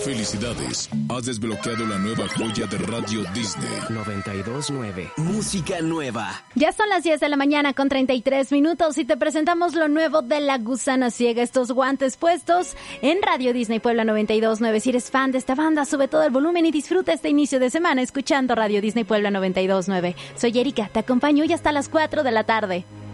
Felicidades, has desbloqueado la nueva joya de Radio Disney. 92.9. Música nueva. Ya son las 10 de la mañana con 33 minutos y te presentamos lo nuevo de La Gusana Ciega. Estos guantes puestos en Radio Disney Puebla 92.9. Si eres fan de esta banda, sube todo el volumen y disfruta este inicio de semana escuchando Radio Disney Puebla 92.9. Soy Erika, te acompaño hoy hasta las 4 de la tarde.